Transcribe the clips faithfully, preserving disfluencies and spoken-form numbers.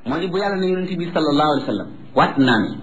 moo di bu yàlla ne yonent bi sallallahu alayhi wa sallam waat naa ne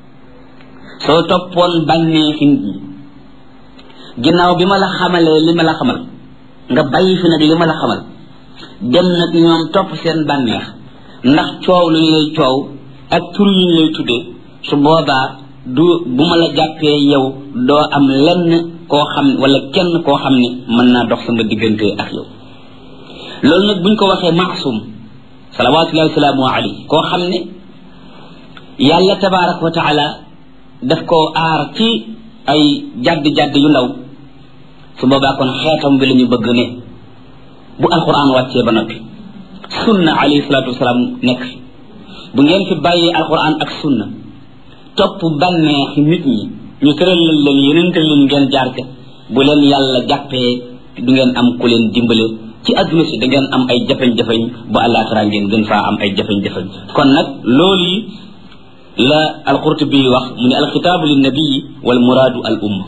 soo toppoon bànneexi nit ñi ginnaaw bi ma la xamalee li ma la xamal nga bàyyi fi nag li ma la xamal dem nag ñoom topp seen bànneex ndax coow lu ñu lay coow ak tur yu ñu lay tuddee su boobaa du bu ma la jàppee yow doo am lenn koo xam wala kenn koo xam ne mën naa dox sama diggante ak yow loolu nag buñ ko waxee maasum salawaatullahi wa salaamu alayhi koo xam ne yàlla tabaraka wa taala daf koo aar ci ay jadd-jadd yu ndaw su boobaa kon xeetam bi la ñu bëgg ne bu alquran wàccee ba noppi sunna alayhi salaatu wasalaam nekk fi bu ngeen fi bàyyee alquran ak sunna topp bànneexi nit ñi ñu tëral leen yenente leen ngeen jaar ca bu leen yàlla jàppee du ngeen am ku leen dimbale ci adduna si da ngeen am ay jafeñ-jafeñ bu àllaaxira ngeen gën faa am ay jafeñ-jafeñ kon nag loolu yi la alqurtubi wax mu ne alxitaabu linnabii wal muraadu al umma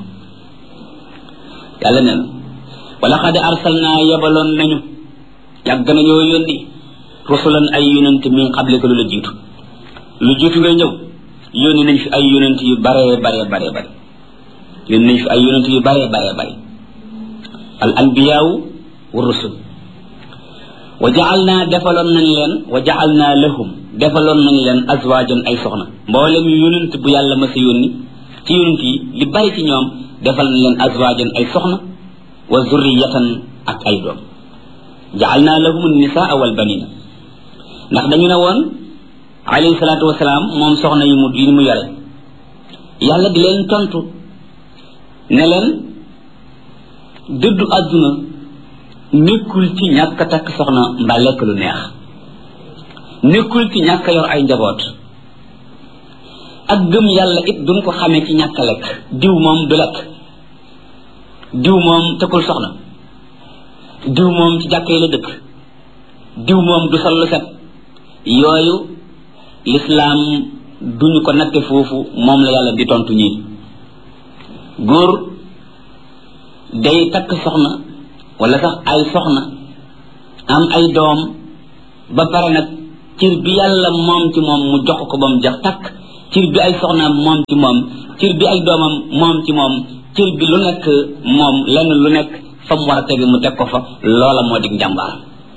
yàlla nee na wa laqad arsalnaa yabaloon nañu yàgg nañoo yónni rusulan ay yonent min qablika lu la jiitu lu jiitu ngay ñëw yónni nañ fi ay yonent yu baree baree baree bare yónni nañ fi ay yonent yu baree baree bare al anbiyaawu wa rusul wa ja'alnaa defaloon nañ leen wa ja'alnaa lahum defaloon nañ leen azwaajan ay soxna mboolem yonent bu yàlla ma sa yónni ci yonent yi li bari ci ñoom defal nañ leen azwaajan ay soxna wa zurriyatan ak ay doom ja'alnaa lahum nisaa wal banina ndax dañu ne woon alayhi salaatu wasalaam moom soxna yi mu yi mu yore yàlla di leen tontu ne leen dëddu àdduna nekkul ci ñàkk a takk soxna mbaa lekk lu neex nekkul ci ñàkk a yor ay njaboot ak gëm yàlla it duñ ko xamee ci ñàkk a lekk diw moom du lekk diw moom tëkkul soxna diw moom ci jàkk yi la dëkk diw moom du sol lu set yooyu lislaam duñu ko natte foofu moom la yàlla di tontu ñii góor day takk soxna wala sax ay soxna am ay doom ba pare nag cir bi yàlla moom ci moom mu jox ko ba mu jax takk cir bi ay soxnaam moom ci moom cir bi ay doomam moom ci moom cir bi lu nekk moom lenn lu nekk fa mu war a tege mu teg ko fa loola moo dig njàmbaar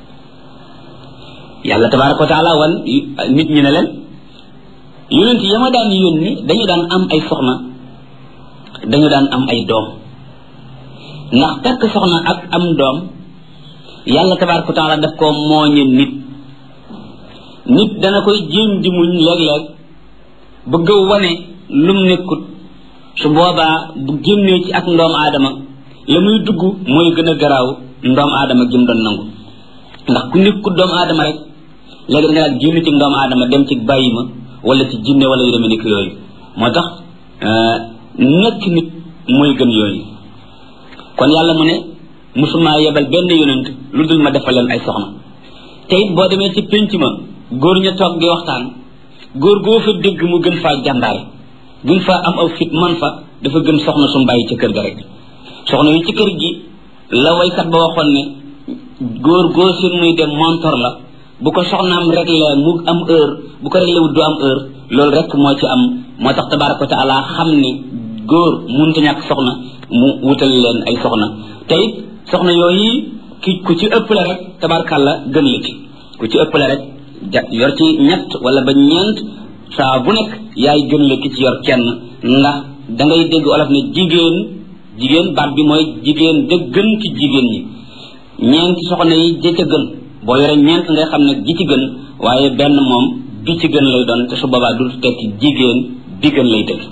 yàlla tabaraka wa taala wan nit ñi ne leen yonent yi ma daan yónni dañu daan am ay soxna dañu daan am ay doom ndax takk soxna ak am doom yàlla tabaraka wa taala daf koo mooñe nit nit dana koy jéem di muñ léeg-léeg bëgg a wane lum nekkut su boobaa bu génnee ci ak ndoom aadama la muy dugg mooy gën a garaaw ndoom aadama gi mu doon nangu ndax ku nekkut doomu aadama rek léegi da nga daal génn ci doomu aadama dem ci bàyyi ma wala ci jinne wala yu demee ni ko yooyu moo tax nekk nit mooy gën yooyu kon yàlla mu ne musuma yebal benn yonent lu dul ma defal leen ay soxna te it boo demee ci pénc ma góor ña toog di waxtaan góor goo fa dégg mu gën faa jàmbaare gën faa am aw fit man fa dafa gën soxna su bàyyi ca kër ga rek soxna yi ci kër gi la waykat ba waxoon ne góor goo seen muy dem montor la bu ko soxnaam réglé mu am heure bu ko réglé wut du am heure loolu rek moo ci am moo tax tabaraka wa taala xam ni góor munta ñàkk soxna mu wutal leen ay soxna te it soxna yooyu ki ku ci ëppale rek tabarakàlla gën la ci ku ci ëppale rek ja yor ci ñett wala ba ñeent saa bu nekk yaay gën la ki ci yor kenn ndax da ngay dégg olof ne jigéen jigéen baat bi mooy jigéen da gën ci jigéen ñi ñeenti soxna yi ji ca gën boo yore ñeent ngay xam ne gi ci gën waaye benn moom bi ci gën lay doon te su boobaa du tekki jigéen bi gën lay tëgg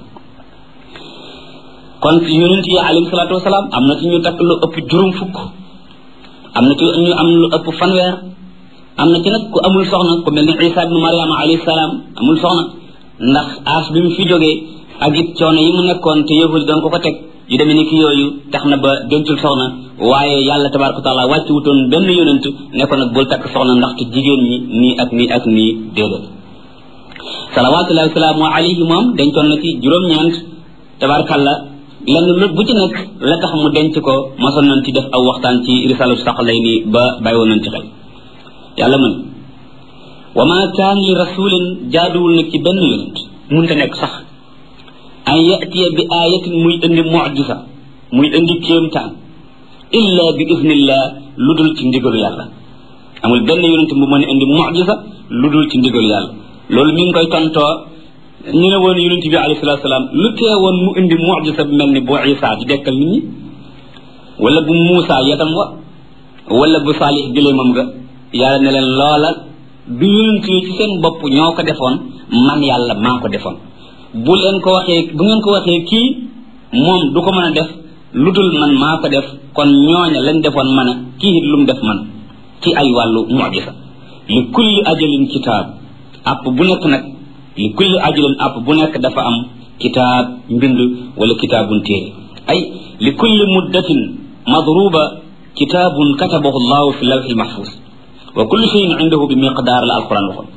kon ci yonent yi alayhi salaatu wasalaam am na ci ñu takk lu ëpp juróom fukk am na ci ñu am lu ëpp fanweer am na ci nag ku amul soxna ku mel ni Isa ibnu Maryama alayhi salaam amul soxna ndax aas bi mu fi jógee ak it coono yi mu nekkoon te yahudi doon ko ko teg yu demee ni ki yooyu tax na ba dencul soxna waaye yàlla tabaraka wa taala wàcc wutoon benn yonent ne ko nag bul takk soxna ndaxte jigéen ñi nii ak nii ak nii déedéet salawaatullahi wa salaamu alayhi moom dencoon na ci juróom-ñeent tabarakalla lenn lu bu ci nekk la tax mu denc ko mosoon nañ ci def aw waxtaan ci risalatu Saqalayni ba bàyyi woon nañ ci xel yàlla mën wa ma kaan li rasulin jaaduwul nag ci benn yonent munta nekk sax an yatiya bi ayatin muy indi mucjisa muy indi kéemtaan illa bi idnillah lu dul ci ndigalu yàlla amul benn yonent bu mën a indi mucjisa lu dul ci ndigalu yàlla loolu mi ngi koy tontoo ñu ne woon yonent bi alayhi salatu salaam lu teewoon mu indi mucjisa bu mel ni bu Isa di dekkal nit ñi wala bu Muusa yatam wa wala bu Saalix gileemam ga yàlla ne leen loola du yonent yi ci seen bopp ñoo ko defoon man yàlla maa ko defoon bu leen ko waxee bu ngeen ko waxee kii moom du ko mën a def lu dul man maa ko def kon ñooña lañ defoon man a kii it lu mu def man ci ay wàllu mucjisa li kulli ajalin kitaab app bu nekk nag li kulli ajalin app bu nekk dafa am kitaab mbind wala kitaabun téere ay li kulli muddatin madruba kitaabun katabahu llahu fi lawhi lmahfuz wa kullu shay'in indahu bi miqdaar la alquran waxoon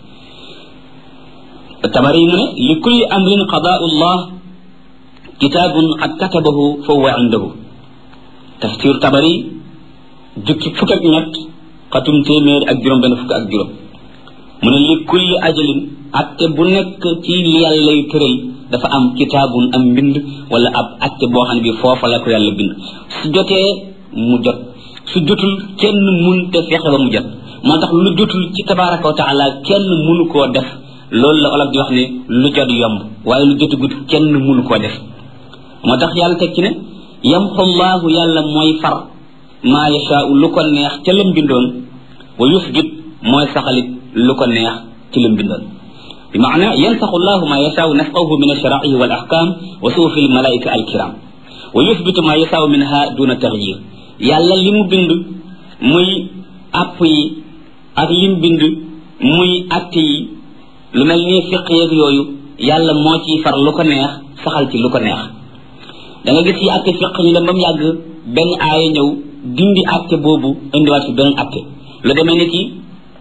tabari mu ne li kulli amrin qadaa'u llah kitaabun qad katabahu fa huwa indahu tafsir tabari jukki fukk ak ñett xatum téeméer ak juróom benn fukk ak juróom mu ne li kulli ajalin atte bu nekk ci li yàlla lay tëral dafa am kitaabun am mbind wala ab atte boo xam ne bi foofa la ko yàlla bind su jotee mu jot su jotul kenn mun te fexe ba mu jot moo tax lu jotul ci tabaraka wa taala kenn munu koo def loolu la olof di wax ne lu jot yomb waaye lu jotagut kenn munu koo def moo tax yàlla teg ci ne yamxu llaahu yàlla mooy far maa yashaau lu ko neex ca lam bindoon wa yusbit mooy saxalit lu ko neex ci lam bindoon bi maana yansaxu llahu maa yashaau nasqahu min alsharaihi wal ahkam wa suufi almalaika alkiram wa yusbitu maa yashaau minha duna taxyir yàlla li mu bind muy àpp yi ak lim bind muy atte yi lu mel ni fiq yeeg yooyu yàlla moo ciy far lu ko neex saxal ci lu ko neex da nga gis yi atte fiq ñu dem ba mu yàgg benn aaya ñëw dindi atte boobu indiwaat fi beneen atte lu demee ni ki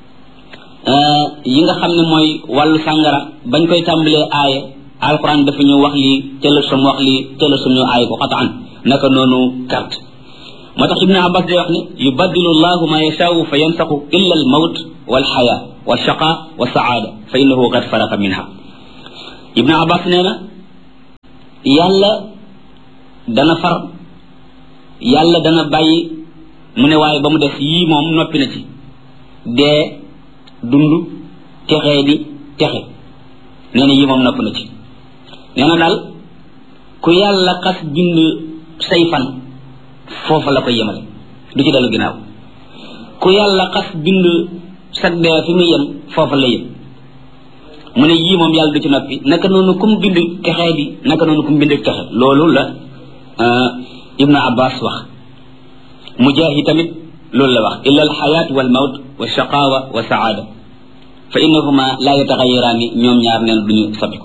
yi nga xam ne mooy wàllu sàngara bañ koy tàmbalee aaya alquran dafa ñu wax lii tëla sum wax lii tëla sum ñu aaya ko xataan naka noonu carte moo tax ibnu abbas day wax ne yubaddilu llahu ma yashaau fa yansaxu illa al mawt wal xaya wa shaqa wa saada fa innahu qad faraqa minha ibnu abbas nee na yàlla dana far yàlla dana bàyyi mu ne waaye ba mu def yii moom noppi na ci dee dund texee di texe nee na yii moom nopp na ci nee na daal ku yàlla xas bind say fan foofa la ko yemale du ci dellu ginnaaw ku yàlla xas bind sag dee fi muy yem foofa la yem mu ne yii moom yàlla du ci noppi naka noonu kum bind texee di naka noonu kum bind texe loolu la ibnu abbas wax mujahid tamit loolu la wax illa al xayaat wal mawt wa shaqaawa wa saada fa innahuma la yataxayiraani ñoom ñaar neen duñu soppiku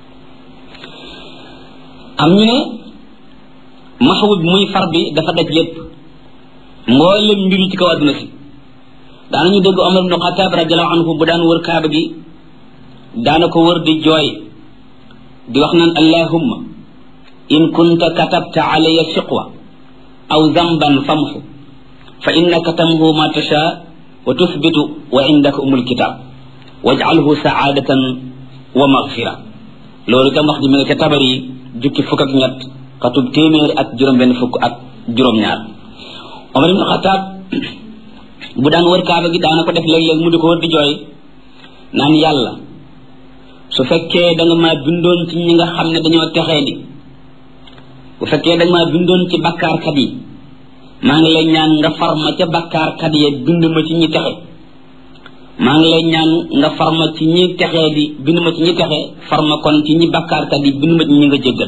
am ñu ne maxwud muy far bi dafa daj lépp mboolem mbir yi ci kaw àdduna si daanañu dégg Omar ibnu Xataab radiallahu anhu bu daan wër kaaba gi daana ko wër di jooy di wax naan allahumma in kunta katabta alayya shiqwa aw zamban famhu fa innaka tamhu ma tasha wa tuthbitu wa indaka umul kitab waj'alhu sa'adatan wa maghfira loolu tam wax ji mi nga ca tabar yi jukki fukk ak ñett xatub téeméer ak juróom benn fukk ak juróom ñaar Omar ibn Khattab bu daan wër kaaba gi daana ko def léeg-léeg mu di ko wër di jooy naan yàlla su fekkee da nga maa bindoon ci ñi nga xam ne dañoo texee di bu fekkee da nga maa bindoon ci bakkaarkat yi maa ngi lay ñaan nga far ma ca bakkaarkat yi bind ma ci ñi texe maa ngi lay ñaan nga far ma ci ñi texee di bind ma ci ñi texe far ma kon ci ñi bakkaarkat yi bind ma ci ñi nga jéggal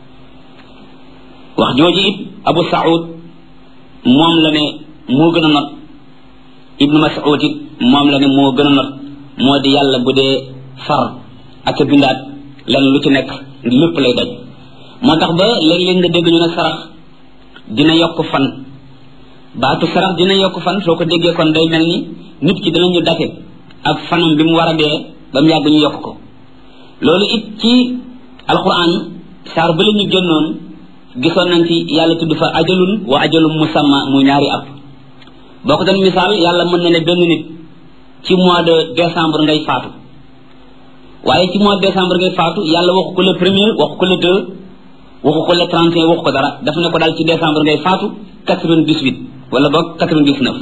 wax jooju it Abu Saoud moom la ne moo gën a not Ibnu Mas'ud it moom la ne moo gën a not moo di yàlla bu dee far ak a bindaat lenn lu ci nekk lépp lay daj moo tax ba léeg-léeg nga dégg ñu ne sarax dina yokk fan baatu sarax dina yokk fan soo ko déggee kon day mel ni nit ki dinañu date ak fanam bi mu war a dee ba mu yàgg ñu yokk ko loolu it ci alquran saar ba la ñu génnoon gisoon nañ ci yàlla tudd fa ajalun wa ajalum musamma muy ñaari ab boo ko doon misaal yàlla mën na ne benn nit ci mois de décembre ngay faatu waaye ci mois de décembre ngay faatu yàlla waxu ko le premier waxu ko le deux waxu ko le trente et un waxu ko dara daf ne ko daal ci décembre ngay faatu quatre-vingt-dix-huit wala boog quatre-vingt-dix-neuf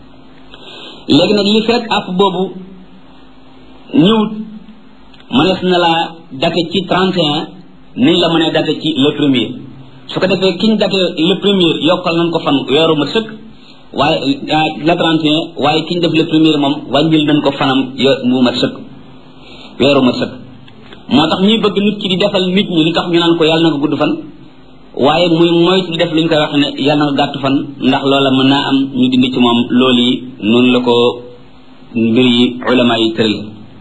léegi nag li fekk app boobu ñëwut mënees na laa date ci trente et un niñ la mën a date ci le premier su ko defee kiñ date le premier yokkal nañ ko fan weeru ma sëkk waaye le trente et un waaye kiñ def le premier moom wàññil nañ ko fanam yo mu ma sëkk weeru ma sëkk moo tax ñuy bëgg nit ki di defal nit ñi li tax ñu naan ko yàlla na ko gudd fan waaye muy moytu di def li ñu koy wax ne yàlla na ko gàtt fan ndax loola mën naa am ñu dindi ci moom loolu yi noonu la ko mbir yi ulama yi tëral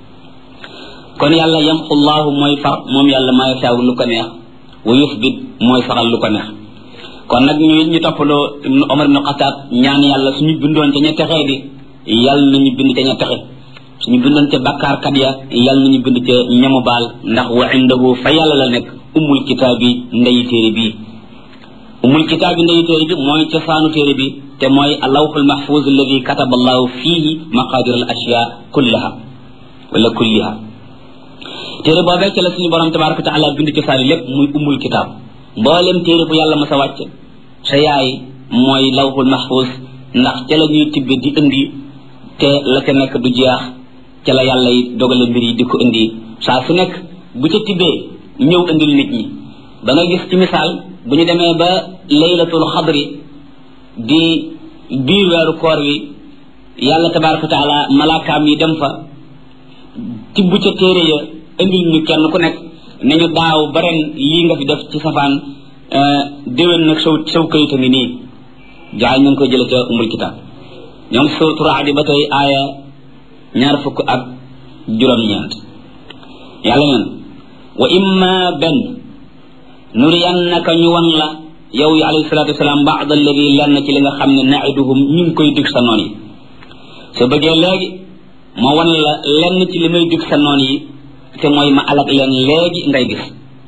kon yàlla yamxu llaahu mooy far moom yàlla maa yasaaw lu ko neex wa yusbit mooy saxal lu ko neex kon nag ñu ñu toppaloo Omar ibn Khattab ñaan yàlla suñu bindoon ca ña texee di yàlla nañu bind ca ña texe suñu bindoon ca bakkaarkat ya yàlla nañu bind ca ñamu baal ndax wa indahu fa yàlla la nekk umul kitaab bi ndeyi téere bi umul kitaab bi ndeyi téere bi mooy cosaanu téere bi te mooy alawxul mahfuz alladi kataba allahu fihi maqadir al ashya kullaha wala kulliha téere boobee ci la suñu borom tabaraka wa taala bind cosaani lépp muy umul kitaab mboolem téere bu yàlla ma sa wàcc sa yaay mooy lawxul mahfuz ndax ca la ñuy tibbe di indi te la ca nekk du jeex ca la yàlla yi dogale mbir yi di ko indi saa su nekk bu ca tibbee ñëw indil nit ñi ba nga gis ci misaal bu ñu demee ba laylatul xadri di biir weeru koor wi yàlla tabaraka wa taala malaakaam yi dem fa tibb ca téere ya indil ñu kenn ku nekk ne ñu daaw ba ren lii nga fi def ci safaan déwén nag saw saw kayita ngi nii jaay ñu ngi koy jële ca umul kitaab ñoom suratul Ra'd ba tey aaya ñaar fukk ak juróom-ñeent yàlla neen wa imma benn nuriyannaka ñu wan la yow yi alayhi salatu wasalaam ba'd alladi lenn ci li nga xam ne na'iduhum ñu ngi koy dig sa noon yi soo bëggee léegi ma wan la lenn ci li may dig sa noon yi te mooy ma alak leen léegi ngay gis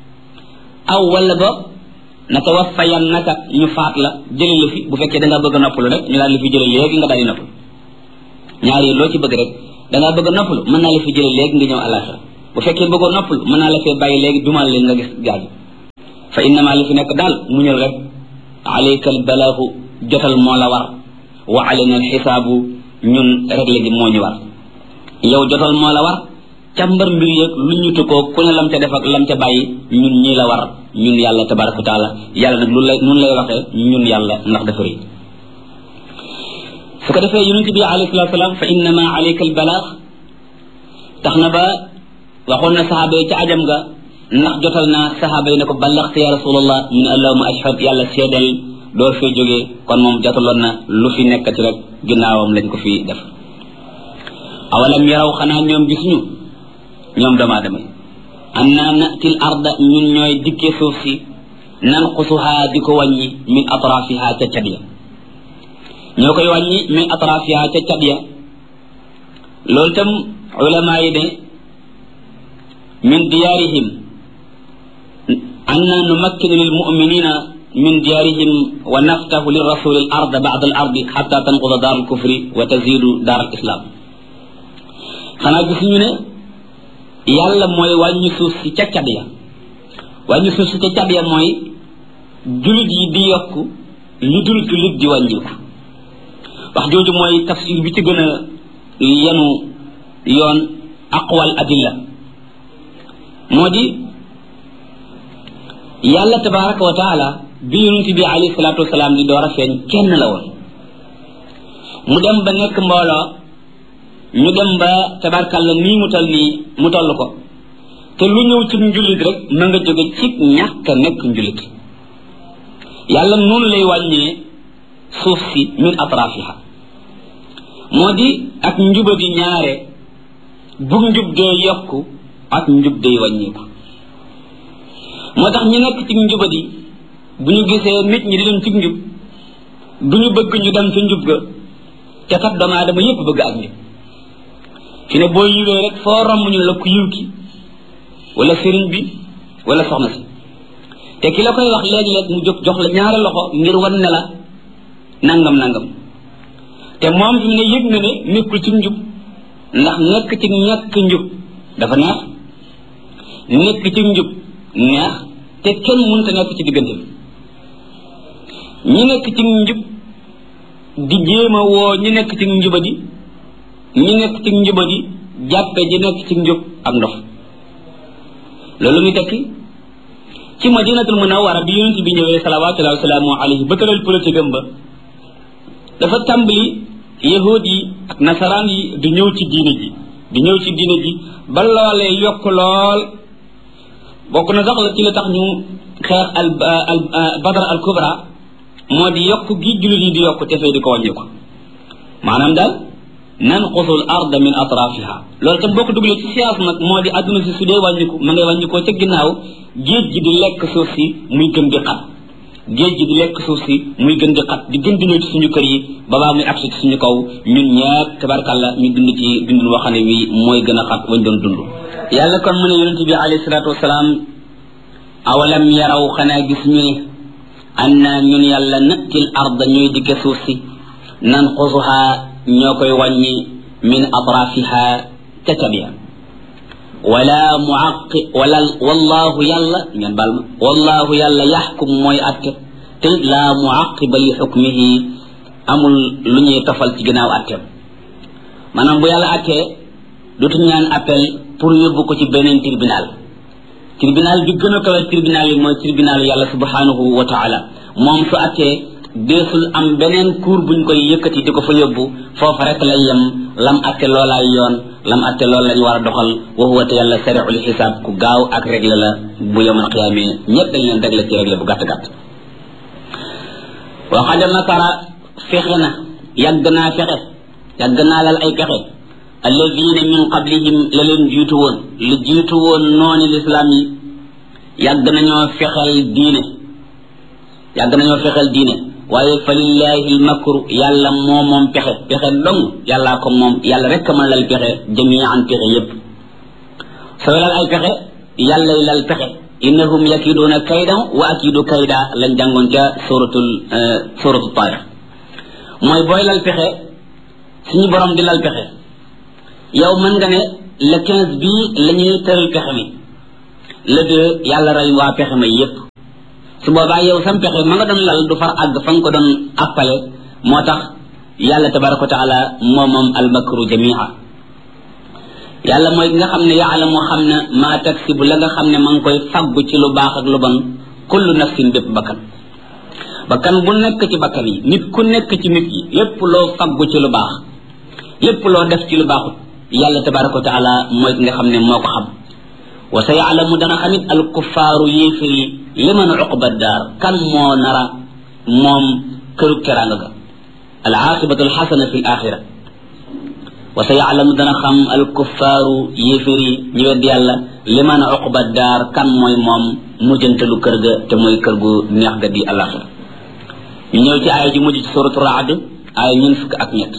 aw wala ba natawaffayannaka ñu faat la jële la fi bu fekkee da nga bëgg a noppalu rek ñu daal la fi jële léegi nga daal di noppalu ñaar yi loo ci bëgg rek da ngaa bëgg a noppalu mën naa la fi jële léegi nga ñëw àllaaxira bu fekkee bëggoo noppalu mën naa la fee bàyyi léegi dumal leen nga gis gaaju fa innama li fi nekk daal muñal rek alayka al balaagu jotal moo la war wa alayna al xisaabu ñun réglé gi moo ñu war yow jotal moo la war càmbar mbir yeeg lu ñu tukkoo ku ne lam ca def ak lam ca bàyyi ñun ñii la war ñun yàlla tabaraka wa taala yàlla nag lu lay nun lay waxee ñun yàlla ndax dafa rëy su ko defee yonent bi alayhi salatu salaam fa innama alayka al balaag tax na ba waxoon na saxaaba yi ca ajam ga ndax jotal naa saxaaba yi ne ko ballaxte ya rasulallah min allahuma ashhad yàlla seedal door fee jógee kon moom jotaloon na lu fi nekkati rek ginnaawam lañ ko fi def awalam yaraw xanaa ñoom gisuñu ñoom doomu aadama yi anna natil arda ñun ñooy dikkee suuf si nanqusuha di ko wàññi min atrafiha ca cat ya ñoo koy wàññi min atrafiha ca cat ya loolu tam ulama yi ne min diyaarihim anna numakkinu lil muminina min diyaarihim wa naftahu lir rasuli al arda ba'da al ardi hatta tanquda daar al kufri wa tazidu daar al islam xanaa gisuñu ne yàlla mooy wàññi suuf si ca cat ya wàññi suuf si ca cat ya mooy julit yi di yokk li dul julit di wàññiku wax jooju mooy tafsir bi ci gën a yenu yoon aqwal adilla moo di yàlla tabaraka wa taala bi yonent bi alayhi salatu wasalaam di door a feeñ kenn la woon mu dem ba nekk mbooloo ñu dem ba tabarkalla nii mu toll nii mu toll ko te lu ñëw ci njulit rek ma nga jóge ci ñàkk a nekk njulit yàlla noonu lay wàññee suuf si min atrafiha moo di ak njuba di ñaare bu njub dee yokku ak njub dee wàññeeku moo tax ñu nekk ci njubadi bu ñu gisee nit ñi di dem ci njub du ñu bëgg ñu dem ci njub ga te kat doomu aadama yépp bëgg ak njub fi ne boo yiwee rek foo romb ñu la ku yiw ki wala sëriñ bi wala soxna si te ki la koy wax léeg-léeg mu jóg jox la ñaari loxo ngir wan ne la nangam nangam te moom fi mu ne yëg na ne nekkul ci njub ndax nekk ci ñàkk njub dafa neex nekk ci njub neex te kenn mënta nekk ci diggante bi ñi nekk ci njub di jéem a woo ñi nekk ci njubadi ñi nekk ci njubadi jàppe ji nekk ci njub ak ndof loolu muy tekki ci madinatul munawwara bi yonent bi ñëwee salawaatullahi wa salaamu alayhi ba tëral politique am ba dafa tàmbali yahud yi ak nasaraan yi di ñëw ci diine ji di ñëw ci diine ji ba loolee yokk lool bokk na sax la ci la tax ñu xeex al al badar al kubra moo di yokk gi jullit yi di yokk te fee di ko wàññi ko maanaam daal nanqusu al arda min atrafiha loolu tam boo ko dugalee ci science nag moo di adduna si su dee wàññiku ma ngay wàññikoo ca ginnaaw géej gi di lekk suuf si muy gën di xat géej gi di lekk suuf si muy gën di xat di gën di ñëw ci suñu kër yi babaa muy agsi ci suñu kaw ñun ñepp tabarkàlla ñu dund ci dundun waxane wi mooy gën a xat wañ doon dund yàlla kon mu ne yonente bi alayhi salaatu wasalaam awalam yaraw xanaa gis ñu ne anna ñun yàlla nattil arda ñooy dikke suuf si nanqusuha ñoo koy wàññi min atrafiha ca cabiya wala muaqi wala wallahu yàlla ngeen baal ma wallahu yàlla yaxkum mooy atte te la muaqiba li xukmihi amul lu ñuy tofal ci ginnaaw atteem maanaam bu yàlla attee dootu ñaan appel pour yóbbu ko ci beneen tribunal tribunal bi gën a kawe tribunal yi mooy tribunal yàlla subhanahu wa taala moom su attee deesul am beneen cour buñ koy yëkkati di ko fa yóbbu foofa rek lay yem lam atte loolaay yoon lam atte loolu lañ war a doxal wa huwa te yàlla sari'ul xisaab ku gaaw ak régle la bu yawmal qiyaamee ñëpp dañ leen régle ci régle bu gàtt gàtt wa qad makara fexe na yàgg naa fexe yàgg naa lal ay pexe alladina min qablihim la leen jiitu woon lu jiitu woon nooni lislaam yi yàgg nañoo fexel diine yàgg nañoo fexel diine waaye fa lillahi almakru yàlla moo moom pexe pexe dong yàllaa ko moom yàlla rek a mën lal pexe jamian pexe yépp sooy lal ay pexe yàllay lal pexe innahum yakiduuna kaydan wa akidu kayda lañ jàngoon ca suratul suratul taarix mooy booy lal pexe suñu borom di lal pexe yow mën nga ne le quinze bii la ñuy tëral pexe mi le deux yàlla rey waa pexe ma yépp su boobaa yow sam pexe ma nga doon lal du far àgg fa nga ko doon appale moo tax yàlla tabaraka wa taala moom moom almakru jamia yàlla mooy nga xam ne yàlla moo xam ne maa taksibu la nga xam ne ma ngi koy faggu ci lu baax ak lu bon kullu nafsin bépp bakkan bakkan bu nekk ci bakkan yi nit ku nekk ci nit yi lépp loo faggu ci lu baax lépp loo def ci lu baaxut yàlla tabaraka wa taala mooy nga xam ne moo ko xam wa sa yaalamu dana xamit al kuffaaru yéefir yi liman uqba daar kan moo nara moom këru teraanga ga al aaqibatu al xasana fi l axira wa sa yaalamu dana xam al kuffaaru yéefir yi ñu wedd yàlla liman uqba daar kan mooy moom mujjantalu kër ga te mooy kër gu neex ga di alaxira ñu ñëw ci aaya ji mujj ci suratu raad aaya ñeent fukk ak ñett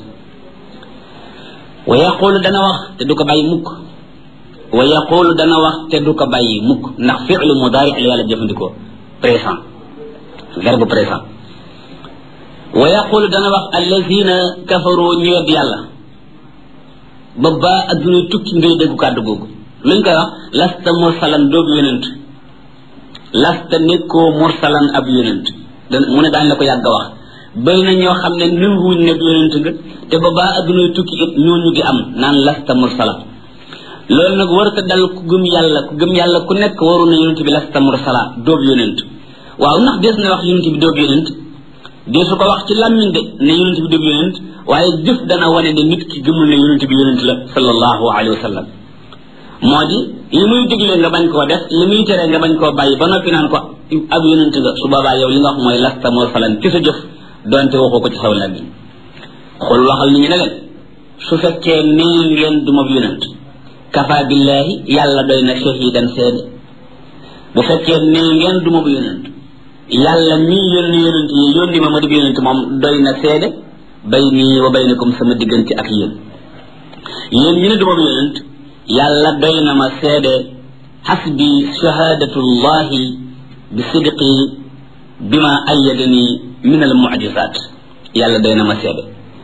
wa yaqulu dana wax te du ko bàyyi mukk wa yaqulu dana wax te du ko bàyyi mukk ndax fi'lu mudaari la yàlla jëfandikoo présent verbe présent wa yaqulu dana wax allazina kafaru ñu wedd yàlla ba ba adduna tukki ngay déggu kàddu googu luñ koy wax lasta mursalan doob yonent lasta nekkoo mursalan ab yonent mu ne daañ la ko yàgg a wax bëri na ñoo xam ne nanguwuñ ne yonent nga te ba ba adduna tukki it ñooñu di am naan lasta mursala loolu nag warta dal ku gëm yàlla ku gëm yàlla ku nekk waru na yonent bi lasta mursala doob yonent waaw ndax des na wax yonent bi doob yonent deesu ko wax ci làmmiñ de ne yonent bi doob yonent waaye jëf dana wane ne nit ki gëmul ne yonent bi yonent la sallallahu alayhi wa sallam moo di li muy digle nga bañ koo def li muy tere nga bañ koo bàyyi ba noppi naan ko ab yonent nga su boobaa yow li nga wax mooy lasta mursalan ci sa jëf donte waxoo ko ci saw làmmiñ xool waxal ni ñu ne leen su fekkee nee ngeen du ma yonent kafa billahi yàlla doy na shahidan seede bu fekkee nee ngeen du ma yonent yàlla mii yónni yonent yi yónni ma ma di yonent moom doy na seede bayni wa baynakum sama diggante ak yéen yéen ñu ne du ma yonent yàlla doy na ma seede hasbi shahadatullahi bi sidqi bima ayyadani min al mu'jizat yàlla doy na ma seede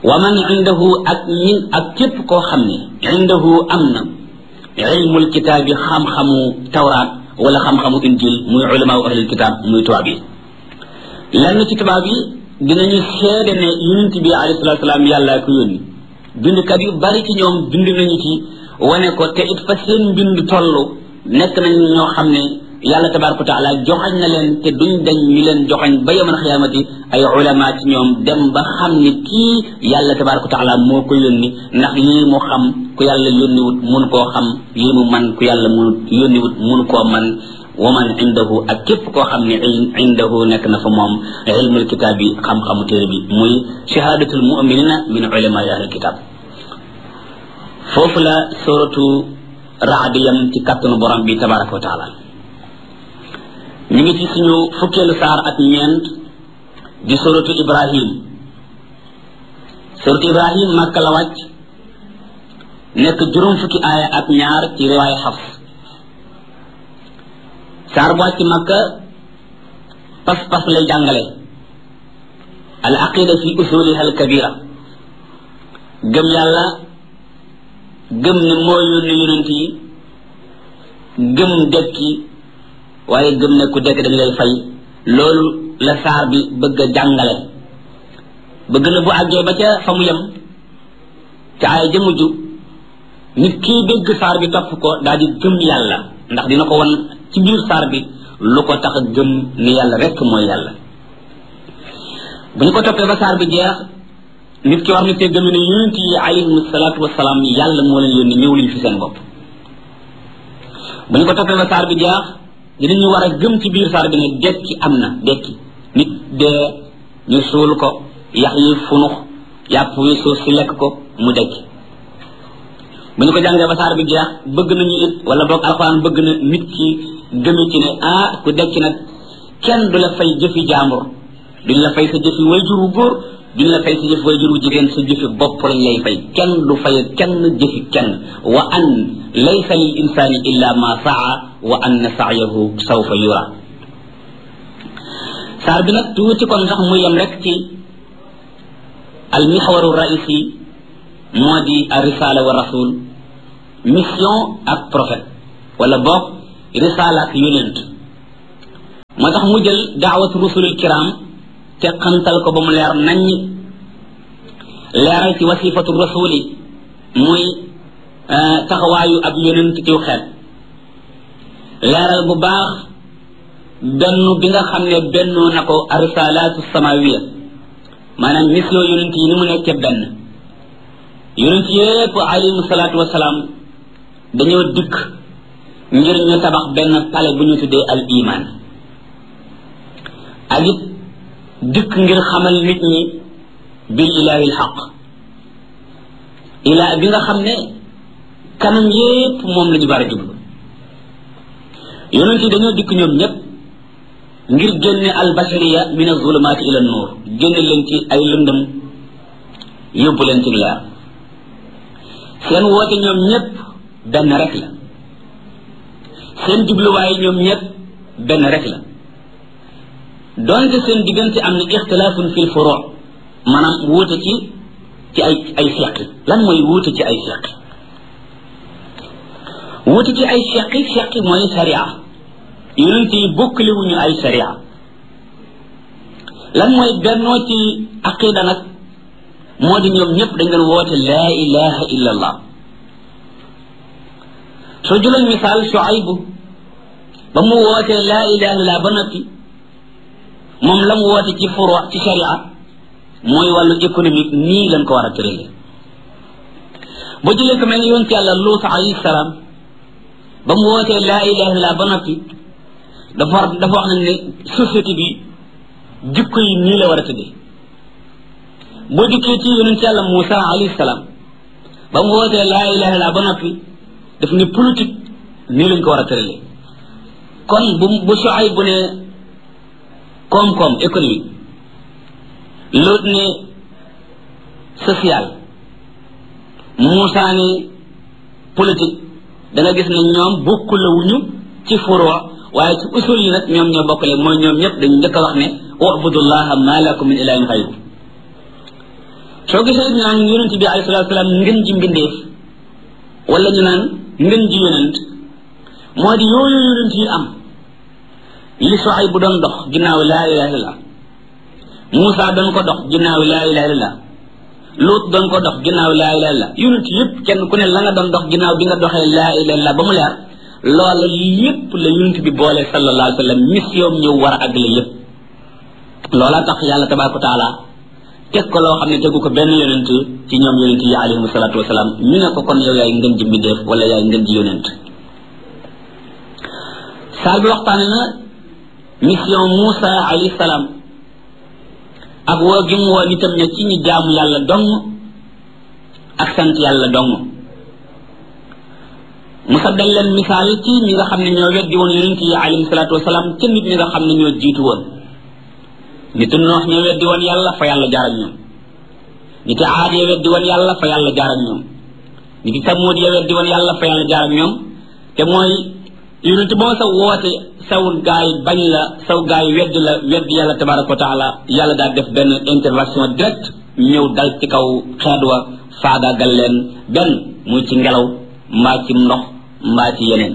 wa man indahu ak ñin ak képp koo xam ne indahu am na ilmul kitaab bi xam-xamu tawraat wala xam-xamu injil muy ulama u ahlul kitaab muy tubaab yi lenn ci tubaab yi dinañu seede ne yonent bi alayhi salaatu salaam yàlla ko yónni bindkat yu bari ci ñoom bind nañu ci wane ko te it fa seen mbind toll nekk nañ ñoo xam ne yàlla tabaaraka wa taala joxañ na leen te duñ dañ ñu leen joxañ ba yawmal xiyaamati ay ulama ci ñoom dem ba xam ne kii yàlla tabaaraka wa taala moo ko yónni ndax lii mu xam ku yàlla yónniwut mun koo xam lii mu man ku yàlla mu yónniwut mun koo man wa man indahu ak képp koo xam ne indahu nekk na fa moom ilmul kitaab bi xam-xamu téere bi muy shahadatul mu'minina min ulama ahlul kitaab foofu la suratu Ra'd yam ci kàttanu borom bi tabaaraka wa taala ñu ngi ci suñu fukkeelu saar ak ñeent di suratu Ibrahim suratu Ibrahim Makka la wàcc nekk juróom fukki aaya ak ñaar ci riwaaya Hafs saar bu wàcc Makka pas-pas lay jàngale al aqida fi usuliha al kabira gëm yàlla gëm ne moo yónni yonent yi gëm dekki waaye gëm ne ku dekk dañ lay fay loolu la saar bi bëgg a jàngale bëgg na bu àggee ba ca fa mu yem ca ay jëmujj nit kii dégg saar bi topp ko daal di gëm yàlla ndax dina ko wan ci biir saar bi lu ko tax a gëm ni yàlla rekk mooy yàlla bu ñu ko toppee ba saar bi jeex nit ki war na cee gëm ne yonent yi alayhimu salaatu wasalaam yàlla moo leen yónni ñëw liñ fi seen bopp bu ñu ko toppee ba saar bi jeex dinañu war a gëm ci biir saar bi ne dekki am na dekki nit dee ñu suul ko yax yi funux yàpp wi suuf si lekk ko mu dekki bu ñu ko jàngee ba saar bi jeex bëgg nañu it wala boog alxuraan bëgg na nit ki gëmi ci ne ah ku dekki nag kenn du la fay jëfi jaambur duñ la fay sa jëfi wayjuru góor duñ la fay sa jëfi wayjuru jigéen sa jëfi bopp lañ lay fay kenn du fay kenn jëfi kenn wa an laysa lil insani illa ma saa wa anna sa'yahu sawfa yura saar bi nag tuuti kon sax mu yem rek ci al mihwaru raisi moo di ar risala wa rasul mission ak prophète wala boog risala ak yonent moo tax mu jël daawatu rusulil kiram te xantal ko ba mu leer naññ leeral ci wasifatu rasuli muy taxawaayu ab yonent ciw xeet leeral bu baax benn bi nga xam ne bennoo na ko arisalaatu samawiya maanaam mission yonent yi ni mu nekkee benn yonent yépp alayhimu salaatu wasalaam dañoo dikk ngir ñu tabax benn pale bu ñu tuddee al iman ak it dikk ngir xamal nit ñi bil ilahi al xaq ilaa bi nga xam ne kanam yépp moom la ñu war a jublu yonent yi dañoo dikk ñoom ñépp ngir génne al bashariya min az-zulumaati ila an-nuur génne leen ci ay lëndëm yóbbu leen ci leer seen woote ñoom ñépp benn rek la seen jubluwaay ñoom ñépp benn rek la donte seen diggante am na ixtilaafun fil furu' maanaam wuute ci ci ay ay seqi lan mooy wuute ci ay seqi wuute ci ay seqi seqi mooy sharia yonent yi bokkale wuñu ay sharia lan mooy bennoo ci aqida nag moo di ñoom ñëpp dañ doon woote laa ilaha illa allah soo jëloon misaal Shuaybu ba mu wootee laa ilaha illa ba noppi moom la mu woote ci furu ci sharia mooy wàllu économique nii lañ ko war a tëralee boo jëlee ko mel ni yoon ci yàlla Luut alayhi salaam ba mu wootee laa ilaha illa ba noppi dafa war dafa wax nañ ne société bi jikko yi nii la war a tëddee boo dikkee ci yonent yàlla Muusa alayhi salaam ba mu wootee laa ilaha illa ba noppi daf ne politique nii lañ ko war a tëralee kon bu bu Shuayb bu ne koom-koom économique Luut ne social Muusa ne politique da nga gis ne ñoom bokku la wuñu ci furu' waaye ci usul yi nag ñoom ñoo bokkale mooy ñoom ñëpp dañu njëkk a wax ne u'budullaha ma lakum min ilahin ghayru soo gisee ñu naan yonent bi alayhi salaatu salaam ngën ji mbindeef wala ñu naan ngën ji yonent moo di yooyu yonent yi am li Suhayb bu doon dox ginnaaw laa ilaaha illallah Muusa doon ko dox ginnaaw laa ilaaha illallah Luut doon ko dox ginnaaw laa ilaaha illallah yonent yëpp kenn ku ne la nga doon dox ginnaaw bi nga doxee laa ilaaha illallah ba mu leer loola yëpp la yonent bi boole sallallahu alayhi wa sallam mission ñëw war a àggale yëpp loola tax yàlla tabaaraka wa taala teg ko loo xam ne tegu ko benn yonent ci ñoom yonent yi alayhimu salaatu wasalaam ñu ne ko kon yow yaay ngën ji mbindeef wala yaay ngën ji yonent saar bi waxtaane na mission Muusa alayhi salaam ak woo gi mu woo nitam ña ci ñu jaamu yàlla dong ak sant yàlla dong Muusa dal leen misaal ci ñi nga xam ne ñoo weddi woon yonent yi alayhimu salaatu wasalaam ca nit ñi nga xam ne ñoo jiitu woon nitu Noox ñoo weddi woon yàlla fa yàlla jaar ak ñoom niti Aad ya weddi woon yàlla fa yàlla jaar ak ñoom niti Samuud ya weddi woon yàlla fa yàlla jaar ak ñoom te mooy yonent boo sa woote saw gaay bañ la saw gaay weddi la weddi yàlla tabaraka wa taala yàlla daal def benn intervention direct ñëw dal ci kaw xeet wa faagaagal leen benn muy ci ngelaw mbaa ci ndox mbaa ci yeneen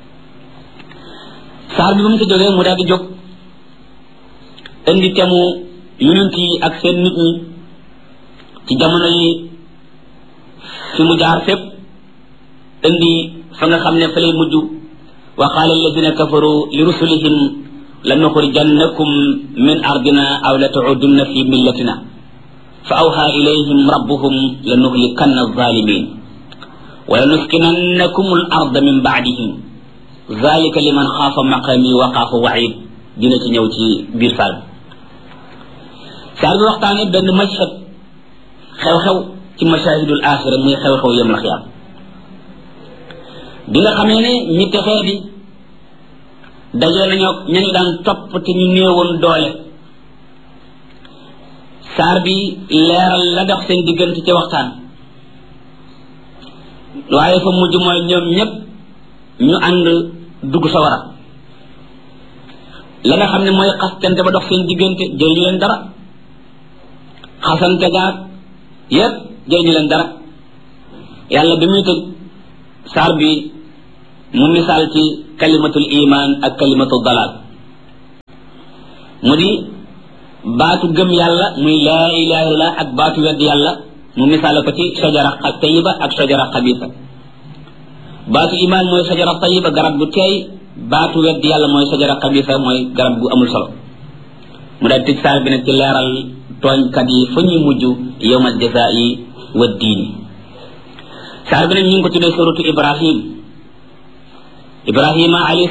saar bi ba mu ci jógee mu daal di jóg indi temu yonent yi ak seen nit ñi ci jamono yi fi mu jaar fépp indi fa nga xam ne fa lay mujj wa qaala alladina kafaru li rusulihim lanuxrijannakum min ardina aw la taudunna fi millatina fa awha ilayhim rabbuhum lanuhlikanna alzalimin wa lanuskinannakum al arda min baadihim zalika liman xaafa maqami wa xaafa waid dina ci ñëw ci biir saar bi saar bi waxtaane benn mashhad xew-xew ci mashahidul axira muy xew-xew yom la xiyaam bi nga xamee ne ñi texee di dajee nañoo ñañu daan topp te ñu néewoon doole saar bi leeral la dox seen diggante ci waxtaan waaye fa mujj mooy ñoom ñépp ñu ànd dugg sawara la nga xam ne mooy xastante ba dox seen diggante jëriñu leen dara xasante gaag yépp jëriñu leen dara yàlla bi muy tëj saar bi mu misaal ci kalimatul iman ak kalimatul dalal mu di baatu gëm yàlla muy laa ilaha illallah ak baatu wedd yàlla mu misaal ko ci sajara tayiba ak sajara xabisa baatu iman mooy sajara tayiba garab bu teey baatu wedd yàlla mooy sajara xabisa mooy garab gu amul solo mu daal tëj saar bi nag ci leeral tooñkat yi fa ñuy mujj yawmal jazaa'i wa diini saar bi nag ñu ngi ko tuddee suratu ibrahim ibrahima alayhi